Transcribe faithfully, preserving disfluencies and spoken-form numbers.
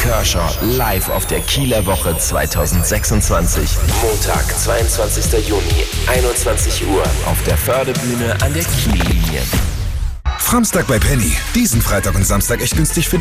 Kershaw live auf der Kieler Woche zwanzig sechsundzwanzig. Montag, zweiundzwanzigster Juni, einundzwanzig Uhr auf der Förde-Bühne an der Kiellinie. Framstag bei Penny. Diesen Freitag und Samstag echt günstig für